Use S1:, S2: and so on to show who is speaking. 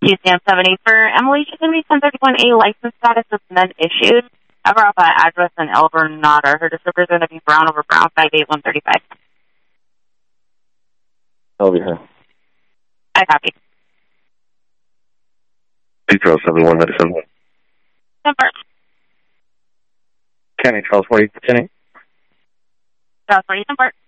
S1: QCM 78 for Emily. She's going to be 1031A license status has been issued. Have her off address in El Bernada. Her descriptor is going to be brown over brown, 58135.
S2: I'll be here.
S1: I copy.
S2: Charles 7197. County Charles 4010.
S1: Charles 4010.